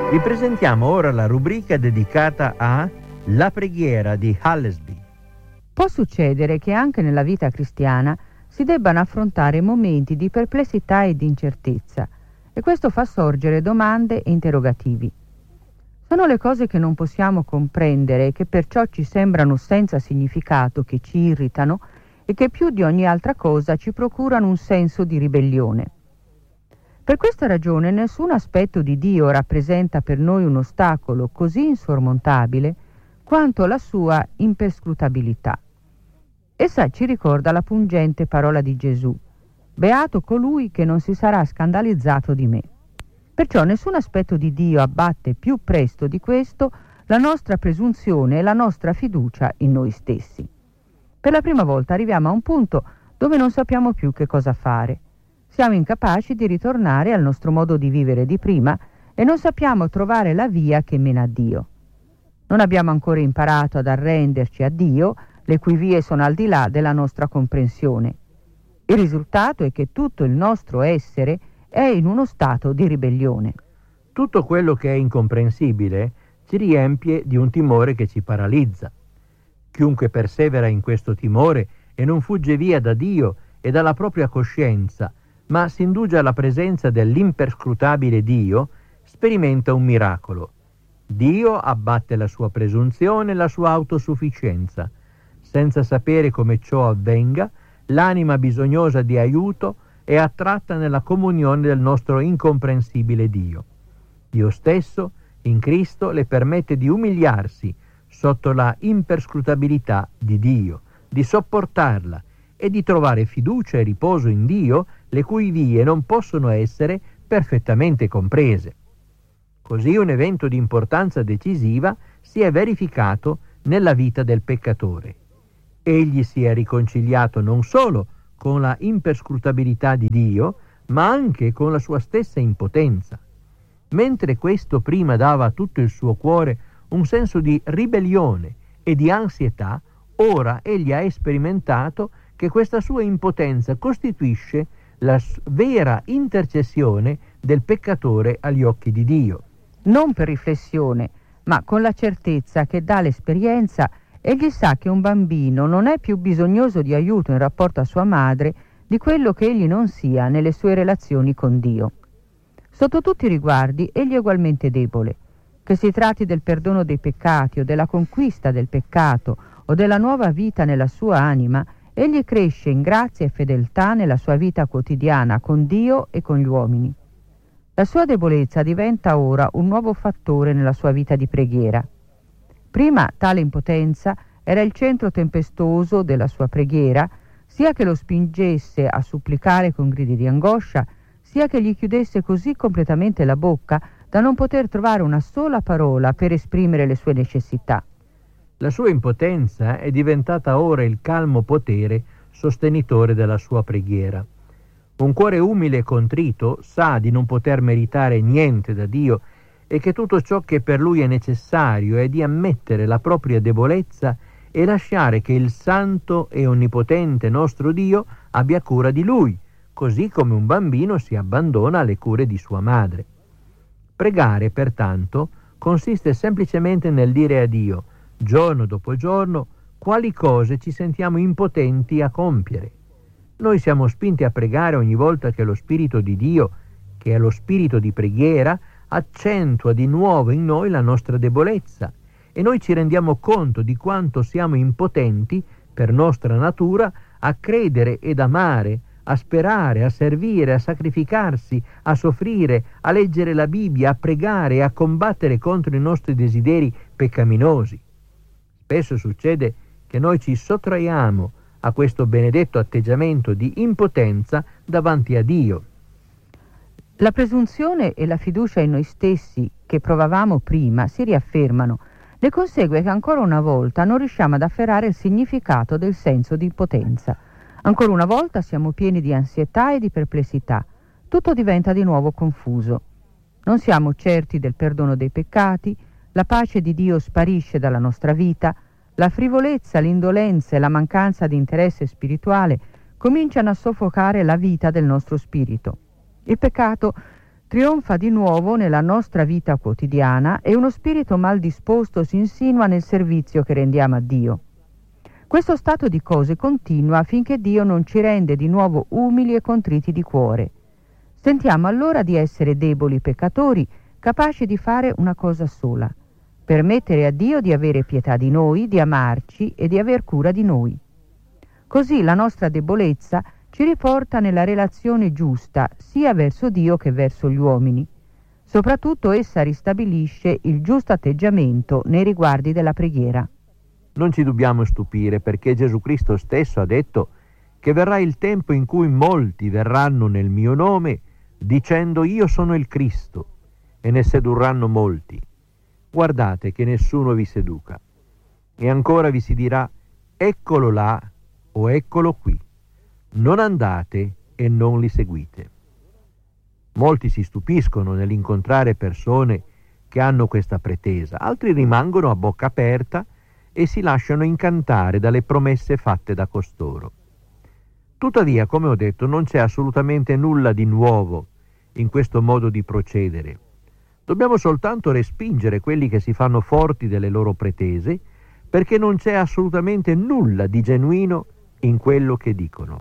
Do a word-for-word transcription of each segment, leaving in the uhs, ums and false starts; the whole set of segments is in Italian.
Vi presentiamo ora la rubrica dedicata a La preghiera di Hallesby. Può succedere che anche nella vita cristiana si debbano affrontare momenti di perplessità e di incertezza, e questo fa sorgere domande e interrogativi. Sono le cose che non possiamo comprendere e che perciò ci sembrano senza significato, che ci irritano e che più di ogni altra cosa ci procurano un senso di ribellione. Per questa ragione nessun aspetto di Dio rappresenta per noi un ostacolo così insormontabile quanto la sua imperscrutabilità. Essa ci ricorda la pungente parola di Gesù: beato colui che non si sarà scandalizzato di me. Perciò nessun aspetto di Dio abbatte più presto di questo la nostra presunzione e la nostra fiducia in noi stessi. Per la prima volta arriviamo a un punto dove non sappiamo più che cosa fare. Siamo incapaci di ritornare al nostro modo di vivere di prima e non sappiamo trovare la via che mena a Dio. Non abbiamo ancora imparato ad arrenderci a Dio, le cui vie sono al di là della nostra comprensione. Il risultato è che tutto il nostro essere è in uno stato di ribellione. Tutto quello che è incomprensibile ci riempie di un timore che ci paralizza. Chiunque persevera in questo timore e non fugge via da Dio e dalla propria coscienza, ma si indugia alla presenza dell'imperscrutabile Dio, sperimenta un miracolo. Dio abbatte la sua presunzione e la sua autosufficienza. Senza sapere come ciò avvenga, l'anima bisognosa di aiuto è attratta nella comunione del nostro incomprensibile Dio. Dio stesso, in Cristo, le permette di umiliarsi sotto la imperscrutabilità di Dio, di sopportarla e di trovare fiducia e riposo in Dio, le cui vie non possono essere perfettamente comprese. Così un evento di importanza decisiva si è verificato nella vita del peccatore. Egli si è riconciliato non solo con la imperscrutabilità di Dio, ma anche con la sua stessa impotenza. Mentre questo prima dava a tutto il suo cuore un senso di ribellione e di ansietà, ora egli ha sperimentato che questa sua impotenza costituisce la vera intercessione del peccatore agli occhi di Dio. Non per riflessione, ma con la certezza che dà l'esperienza, egli sa che un bambino non è più bisognoso di aiuto in rapporto a sua madre di quello che egli non sia nelle sue relazioni con Dio. Sotto tutti i riguardi egli è ugualmente debole. Che si tratti del perdono dei peccati o della conquista del peccato o della nuova vita nella sua anima, egli cresce in grazia e fedeltà nella sua vita quotidiana con Dio e con gli uomini. La sua debolezza diventa ora un nuovo fattore nella sua vita di preghiera. Prima tale impotenza era il centro tempestoso della sua preghiera, sia che lo spingesse a supplicare con gridi di angoscia, sia che gli chiudesse così completamente la bocca da non poter trovare una sola parola per esprimere le sue necessità. La sua impotenza è diventata ora il calmo potere sostenitore della sua preghiera. Un cuore umile e contrito sa di non poter meritare niente da Dio e che tutto ciò che per lui è necessario è di ammettere la propria debolezza e lasciare che il santo e onnipotente nostro Dio abbia cura di lui, così come un bambino si abbandona alle cure di sua madre. Pregare, pertanto, consiste semplicemente nel dire a Dio, giorno dopo giorno, quali cose ci sentiamo impotenti a compiere. Noi siamo spinti a pregare ogni volta che lo Spirito di Dio, che è lo spirito di preghiera, accentua di nuovo in noi la nostra debolezza e noi ci rendiamo conto di quanto siamo impotenti per nostra natura a credere ed amare, a sperare, a servire, a sacrificarsi, a soffrire, a leggere la Bibbia, a pregare e a combattere contro i nostri desideri peccaminosi. Spesso succede che noi ci sottraiamo a questo benedetto atteggiamento di impotenza davanti a Dio. La presunzione e la fiducia in noi stessi che provavamo prima si riaffermano. Ne consegue che ancora una volta non riusciamo ad afferrare il significato del senso di impotenza. Ancora una volta siamo pieni di ansietà e di perplessità. Tutto diventa di nuovo confuso. Non siamo certi del perdono dei peccati, la pace di Dio sparisce dalla nostra vita, la frivolezza, l'indolenza e la mancanza di interesse spirituale cominciano a soffocare la vita del nostro spirito. Il peccato Trionfa di nuovo nella nostra vita quotidiana e uno spirito mal disposto si insinua nel servizio che rendiamo a Dio. Questo stato di cose continua finché Dio non ci rende di nuovo umili e contriti di cuore. Sentiamo allora di essere deboli peccatori, capaci di fare una cosa sola: permettere a Dio di avere pietà di noi, di amarci e di aver cura di noi. Così la nostra debolezza ci riporta nella relazione giusta sia verso Dio che verso gli uomini. Soprattutto essa ristabilisce il giusto atteggiamento nei riguardi della preghiera. Non ci dobbiamo stupire, perché Gesù Cristo stesso ha detto che verrà il tempo in cui molti verranno nel mio nome dicendo io sono il Cristo, e ne sedurranno molti. Guardate che nessuno vi seduca. E ancora vi si dirà eccolo là o eccolo qui. Non andate e non li seguite. Molti si stupiscono nell'incontrare persone che hanno questa pretesa, altri rimangono a bocca aperta e si lasciano incantare dalle promesse fatte da costoro. Tuttavia, come ho detto, non c'è assolutamente nulla di nuovo in questo modo di procedere. Dobbiamo soltanto respingere quelli che si fanno forti delle loro pretese, perché non c'è assolutamente nulla di genuino in quello che dicono.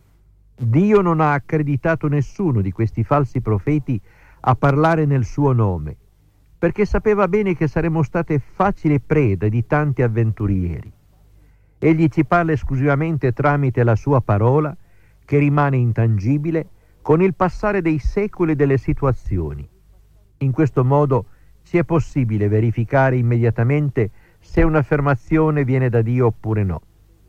Dio non ha accreditato nessuno di questi falsi profeti a parlare nel suo nome, perché sapeva bene che saremmo state facile preda di tanti avventurieri. Egli ci parla esclusivamente tramite la sua parola, che rimane intangibile con il passare dei secoli e delle situazioni. In questo modo ci è possibile verificare immediatamente se un'affermazione viene da Dio oppure no.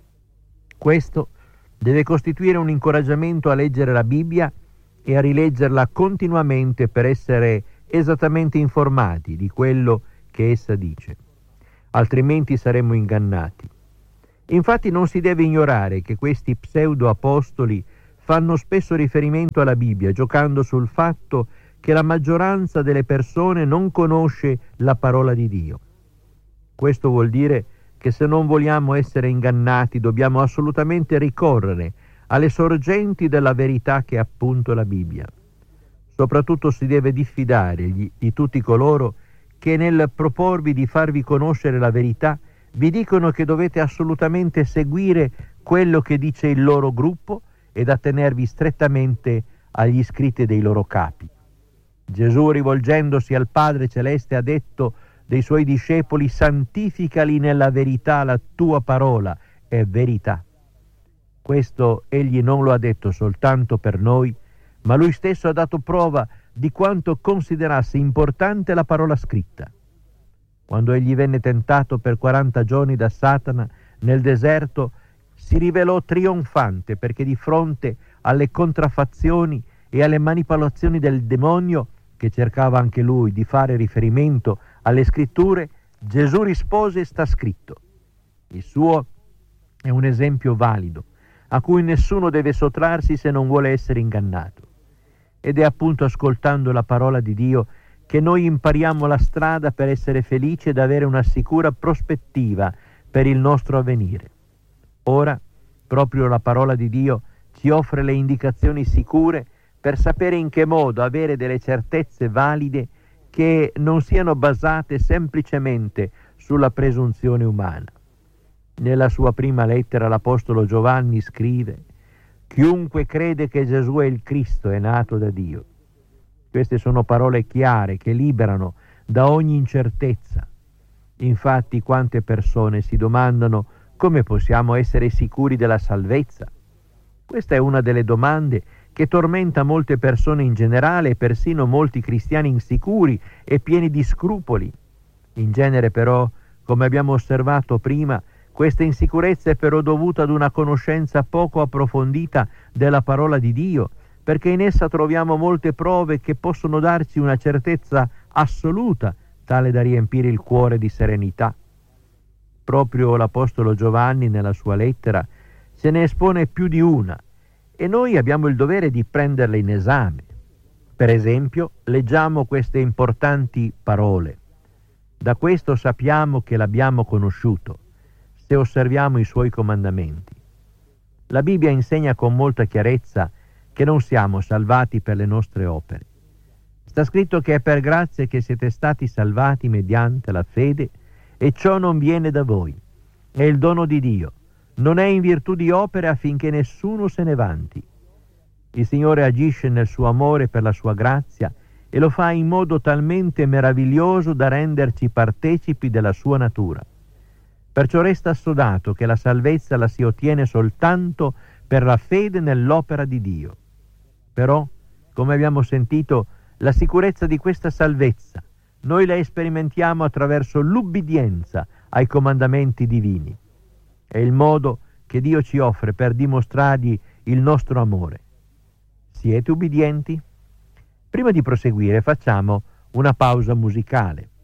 Questo deve costituire un incoraggiamento a leggere la Bibbia e a rileggerla continuamente per essere esattamente informati di quello che essa dice. Altrimenti saremmo ingannati. Infatti non si deve ignorare che questi pseudo-apostoli fanno spesso riferimento alla Bibbia, giocando sul fatto che la maggioranza delle persone non conosce la parola di Dio. Questo vuol dire che se non vogliamo essere ingannati dobbiamo assolutamente ricorrere alle sorgenti della verità che è appunto la Bibbia. Soprattutto si deve diffidare di, di tutti coloro che nel proporvi di farvi conoscere la verità vi dicono che dovete assolutamente seguire quello che dice il loro gruppo ed attenervi strettamente agli scritti dei loro capi. Gesù, rivolgendosi al Padre Celeste, ha detto dei suoi discepoli: santificali nella verità, la tua parola è verità. Questo egli non lo ha detto soltanto per noi, ma lui stesso ha dato prova di quanto considerasse importante la parola scritta. Quando egli venne tentato per quaranta giorni da Satana nel deserto, si rivelò trionfante, perché di fronte alle contraffazioni e alle manipolazioni del demonio, che cercava anche lui di fare riferimento alle scritture, Gesù rispose: sta scritto. Il suo è un esempio valido, a cui nessuno deve sottrarsi se non vuole essere ingannato. Ed è appunto ascoltando la parola di Dio che noi impariamo la strada per essere felici ed avere una sicura prospettiva per il nostro avvenire. Ora, proprio la parola di Dio ci offre le indicazioni sicure per sapere in che modo avere delle certezze valide che non siano basate semplicemente sulla presunzione umana. Nella sua prima lettera l'Apostolo Giovanni scrive: chiunque crede che Gesù è il Cristo è nato da Dio. Queste sono parole chiare che liberano da ogni incertezza. Infatti, quante persone si domandano come possiamo essere sicuri della salvezza? Questa è una delle domande che tormenta molte persone in generale e persino molti cristiani insicuri e pieni di scrupoli. In genere però, come abbiamo osservato prima, questa insicurezza è però dovuta ad una conoscenza poco approfondita della parola di Dio, perché in essa troviamo molte prove che possono darci una certezza assoluta, tale da riempire il cuore di serenità. Proprio l'Apostolo Giovanni nella sua lettera se ne espone più di una, e noi abbiamo il dovere di prenderle in esame. Per esempio, leggiamo queste importanti parole: da questo sappiamo che l'abbiamo conosciuto, se osserviamo i suoi comandamenti. La Bibbia insegna con molta chiarezza che non siamo salvati per le nostre opere. Sta scritto che è per grazia che siete stati salvati mediante la fede, e ciò non viene da voi, è il dono di Dio, non è in virtù di opere affinché nessuno se ne vanti. Il Signore agisce nel suo amore per la sua grazia e lo fa in modo talmente meraviglioso da renderci partecipi della sua natura. Perciò resta assodato che la salvezza la si ottiene soltanto per la fede nell'opera di Dio. Però, come abbiamo sentito, la sicurezza di questa salvezza noi la sperimentiamo attraverso l'ubbidienza ai comandamenti divini. È il modo che Dio ci offre per dimostrargli il nostro amore. Siete ubbidienti? Prima di proseguire facciamo una pausa musicale.